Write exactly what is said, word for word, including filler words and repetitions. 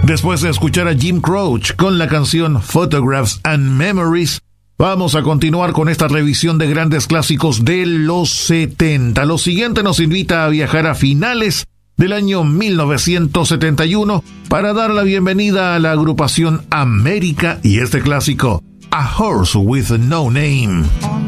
Después de escuchar a Jim Croce con la canción Photographs and Memories, vamos a continuar con esta revisión de grandes clásicos de los setenta. Lo siguiente nos invita a viajar a finales del año mil novecientos setenta y uno para dar la bienvenida a la agrupación América y este clásico, A Horse with No Name.